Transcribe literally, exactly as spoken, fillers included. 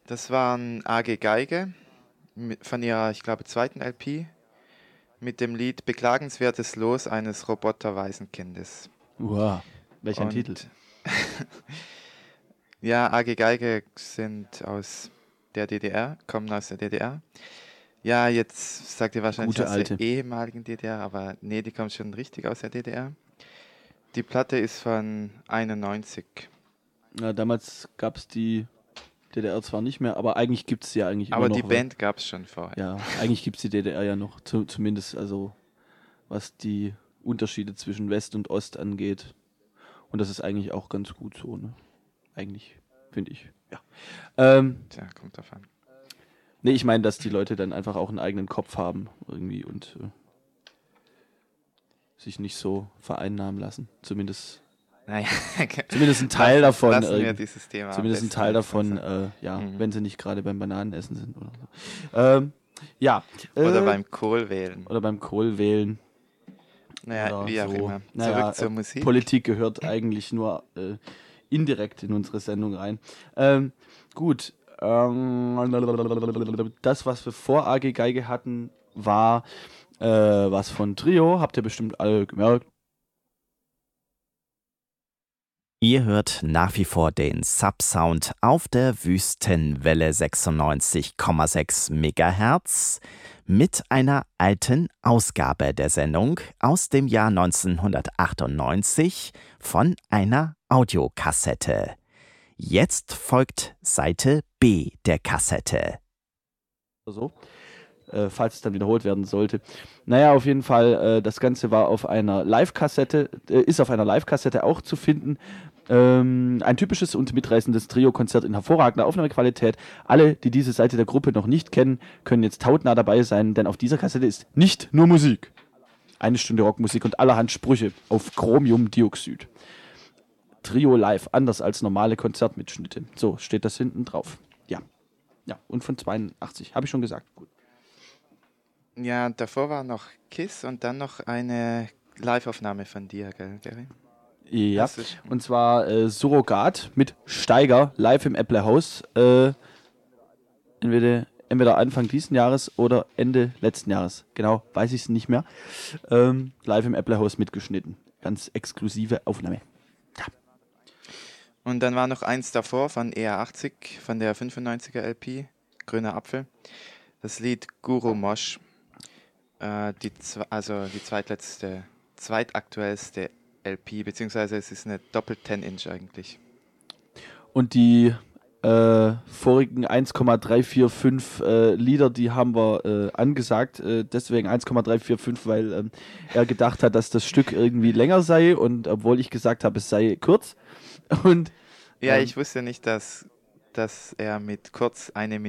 Das waren A G Geige mit, von ihrer, ich glaube, zweiten L P mit dem Lied Beklagenswertes Los eines Roboter-Waisenkindes. Wow, welch ein Titel. Und ja, A G Geige sind aus der D D R, kommen aus der D D R. Ja, jetzt sagt ihr wahrscheinlich Gute aus alte. der ehemaligen D D R, aber nee, die kommen schon richtig aus der D D R. Die Platte ist von einundneunzig. Ja, damals gab es die D D R zwar nicht mehr, aber eigentlich gibt es sie ja eigentlich Aber immer noch. die Band gab es schon vorher. Ja, eigentlich gibt es die D D R ja noch, zu, zumindest also was die Unterschiede zwischen West und Ost angeht. Und das ist eigentlich auch ganz gut so, ne? Eigentlich, finde ich, ja. Ähm, Tja, kommt drauf an. nee, ich meine, dass die Leute dann einfach auch einen eigenen Kopf haben irgendwie und äh, sich nicht so vereinnahmen lassen. Zumindest, Naja, zumindest ein Teil lassen, davon. Lassen wir irgendwie. dieses Thema Zumindest am ein besten Teil jetzt davon, lassen. äh, ja, Mhm. wenn sie nicht gerade beim Bananenessen sind oder so. Ähm, ja. Oder äh, beim Kohl wählen. Oder beim Kohl wählen. Naja, Oder wie auch so. immer. Naja, Zurück zur äh, Musik. Politik gehört eigentlich nur äh, indirekt in unsere Sendung rein. Ähm, gut. Ähm, das, was wir vor A G Geige hatten, war äh, was von Trio. Habt ihr bestimmt alle gemerkt. Ihr hört nach wie vor den Subsound auf der Wüstenwelle sechsundneunzig Komma sechs Megahertz mit einer alten Ausgabe der Sendung aus dem Jahr neunzehnhundertachtundneunzig von einer Audiokassette. Jetzt folgt Seite B der Kassette. So, äh, falls es dann wiederholt werden sollte. Naja, auf jeden Fall, äh, das Ganze war auf einer Live-Kassette, äh, ist auf einer Live-Kassette auch zu finden. Ähm, ein typisches und mitreißendes Trio-Konzert in hervorragender Aufnahmequalität. Alle, die diese Seite der Gruppe noch nicht kennen, können jetzt hautnah dabei sein, denn auf dieser Kassette ist nicht nur Musik. Eine Stunde Rockmusik und allerhand Sprüche auf Chromiumdioxid. Trio live, anders als normale Konzertmitschnitte. So steht das hinten drauf. Ja. Ja, und von zweiundachtzig, habe ich schon gesagt. Gut. Ja, davor war noch Kiss und dann noch eine Live-Aufnahme von dir, gell, Gary? Ja, Hast du schon- und zwar äh, Surrogat mit Steiger live im Apple House. Äh, entweder, entweder Anfang diesen Jahres oder Ende letzten Jahres. Genau, weiß ich es nicht mehr. Ähm, live im Apple House mitgeschnitten. Ganz exklusive Aufnahme. Ja. Und dann war noch eins davor von E R achtzig, von der fünfundneunziger L P, Grüner Apfel. Das Lied Guru Mosh, äh, die, zwe- also die zweitletzte, zweitaktuellste L P, beziehungsweise es ist eine doppelt zehn Inch eigentlich. Und die äh, vorigen eins Komma drei vier fünf äh, Lieder, die haben wir äh, angesagt. Äh, deswegen eins Komma drei vier fünf, weil ähm, er gedacht hat, dass das Stück irgendwie länger sei. Und obwohl ich gesagt habe, es sei kurz. Und Ja, ähm, ich wusste nicht, dass, dass er mit kurz eine